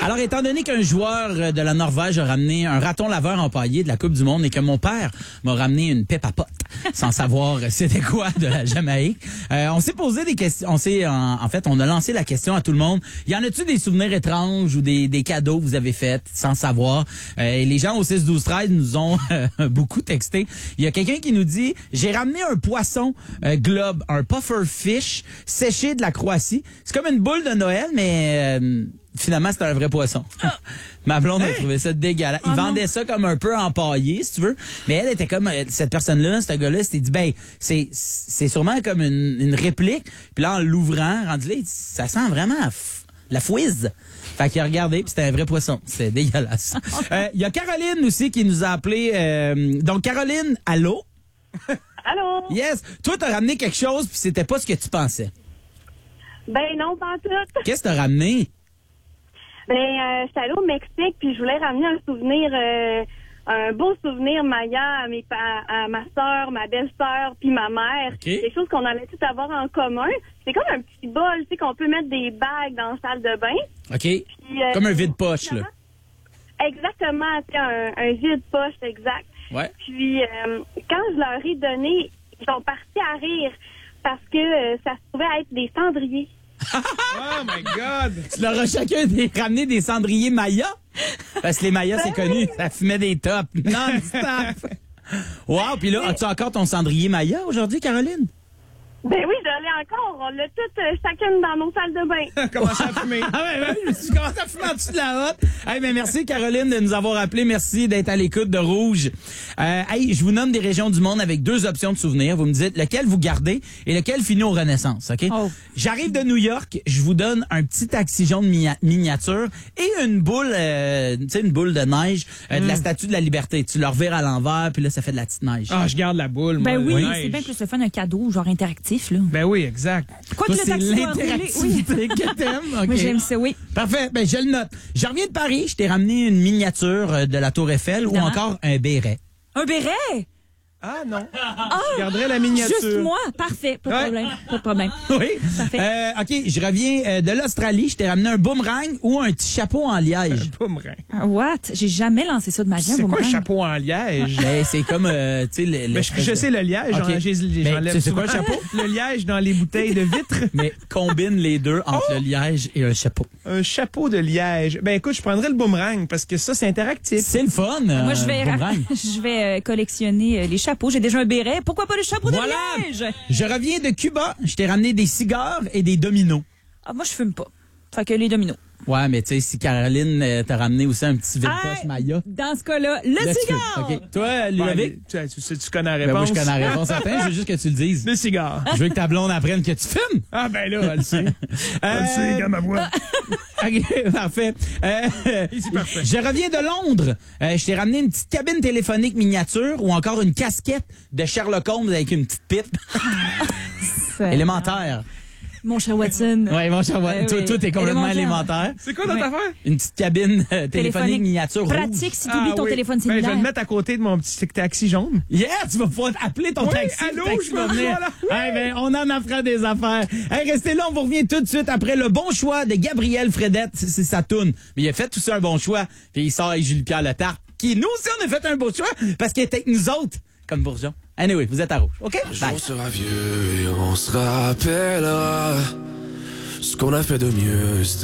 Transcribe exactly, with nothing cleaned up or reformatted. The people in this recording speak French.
Alors, étant donné qu'un joueur de la Norvège a ramené un raton laveur empaillé de la Coupe du Monde et que mon père m'a ramené une pipe à pote, sans savoir c'était quoi de la Jamaïque, euh, on s'est posé des questions. On s'est, en, en fait, on a lancé la question à tout le monde. Y en a-tu des souvenirs étranges ou des, des cadeaux que vous avez faits sans savoir? Euh, et les gens au six douze treize nous ont euh, beaucoup texté. Il y a quelqu'un qui nous dit, j'ai ramené un poisson euh, globe, un puffer fish séché de la Croatie. C'est comme une boule de Noël, mais euh, finalement, c'était un vrai poisson. Ma blonde a trouvé ça dégueulasse. Il Oh vendait non. ça comme un peu empaillé, si tu veux. Mais elle était comme, euh, cette personne-là, ce gars-là, s'était dit, ben, c'est, c'est sûrement comme une, une réplique. Puis là, en l'ouvrant, rendu là, il dit, ça sent vraiment la, f- la fouise. Fait qu'il a regardé, puis c'était un vrai poisson. C'est dégueulasse. Il euh, y a Caroline aussi qui nous a appelé. Euh, donc, Caroline, allô? Allô? Yes. Toi, t'as ramené quelque chose, puis c'était pas ce que tu pensais. Ben non, pas en tout. Qu'est-ce que t'as ramené? Ben, euh, j'étais allée au Mexique, puis je voulais ramener un souvenir, euh, un beau souvenir Maya à, mes pa- à ma soeur, ma belle-sœur, puis ma mère. Okay. Des choses qu'on allait tout avoir en commun. C'est comme un petit bol, tu sais, qu'on peut mettre des bagues dans la salle de bain. OK. Puis, euh, Comme un vide-poche, là. Exactement, tu sais, un, un vide-poche, exact. Ouais. Puis, euh, quand je leur ai donné, ils sont partis à rire parce que euh, ça se trouvait être des cendriers. Oh my God! Tu leur as chacun des, ramené des cendriers Maya? Parce que les Mayas, c'est connu. Ça fumait des tops. Non-stop. Wow. Puis là, as-tu encore ton cendrier Maya aujourd'hui, Caroline? Ben oui, je l'ai encore. On l'a toutes euh, chacune dans nos salles de bain. Commence à fumer. Ah ouais, ouais, je me suis commencé à fumer en dessous de la hotte. Hey, ben merci Caroline de nous avoir appelé. Merci d'être à l'écoute de Rouge. Euh, hey, je vous nomme des régions du monde avec deux options de souvenirs. Vous me dites lequel vous gardez et lequel finit aux Renaissance, OK? Oh. J'arrive de New York, je vous donne un petit taxi jaune mini- miniature et une boule, euh, tu sais, une boule de neige euh, de la Statue de la Liberté. Tu le revires à l'envers, puis là, ça fait de la petite neige. Ah, je garde la boule, moi. Ben oui, la c'est neige. bien plus le fun un cadeau, genre interactif, là. Ben oui, exact. Quoi Toi, que le c'est taxi doit rouler, oui. l'interactivité que t'aimes. OK. Moi, j'aime ça, oui. Parfait, ben je le note. Je reviens de Paris, je t'ai ramené une miniature euh, de la Tour Eiffel Évidemment. ou encore un béret. Un béret! Ah non. Je garderais la miniature. Juste moi? Parfait, pas de Ouais. problème. Pas de problème. Oui. Parfait. Euh, OK, je reviens euh, de l'Australie, je t'ai ramené un boomerang ou un petit chapeau en liège. Boomerang. Ah, What? J'ai jamais lancé ça de ma vie, un C'est quoi un boomerang. chapeau en liège? Ben, c'est comme, euh, tu sais, le, Ben, je, je sais le liège, OK. j'en- j'ai- Ben, j'enlève tu sais, c'est quoi souvent. le chapeau? Le liège dans les bouteilles de vitre. Mais combine les deux entre Oh! le liège et un chapeau. Un chapeau de liège. Ben écoute, je prendrais le boomerang parce que ça, c'est interactif. C'est le fun. Moi, euh, je vais, boomerang. je vais euh, collectionner euh, les chapeaux. J'ai déjà un béret. Pourquoi pas le chapeau Voilà. de liège? Je reviens de Cuba, je t'ai ramené des cigares et des dominos. Ah, moi, je fume pas. Fait que les dominos. Ouais, mais tu sais, si Caroline euh, t'a ramené aussi un petit vide-poche Hey, Maya. Dans ce cas-là, le là, tu fais- cigare! OK. Toi, Ben, Ludovic? tu, tu, tu, tu connais la Ben, moi, réponse. je connais la réponse certaine. Je veux juste que tu le dises. Le cigare. Je veux que ta blonde apprenne que tu fumes. Ah ben là, elle le sait. Elle le sait, regarde ma voix. OK, parfait. Euh, C'est parfait. Je reviens de Londres. Euh, je t'ai ramené une petite cabine téléphonique miniature ou encore une casquette de Sherlock Holmes avec une petite pipe élémentaire. Mon cher Watson. Ouais, mon cher, Ouais, tout, oui. tout est complètement Élémentaire. élémentaire. C'est quoi notre Ouais. affaire? Une petite cabine euh, téléphonique, Téléphonique. miniature Pratique rouge. si tu oublies ton oui. téléphone Ben, je vais cellulaire. le mettre à côté de mon petit taxi jaune. Yeah, tu vas pouvoir appeler ton Oui, taxi. allô, le taxi je va me venir. voilà. Eh ben, on en apprend des affaires. Hey, restez là, on vous revient tout de suite après le bon choix de Gabriel Fredette. C'est c'est sa toune. Mais il a fait tout ça un bon choix. Puis il sort avec Julie-Pierre Letarte. Qui, nous aussi, on a fait un beau choix parce qu'il était avec nous autres, comme Bourgeon. Anyway, vous êtes à Rouge. OK? Bye. On sera vieux et on se rappellera ce qu'on a fait de mieux.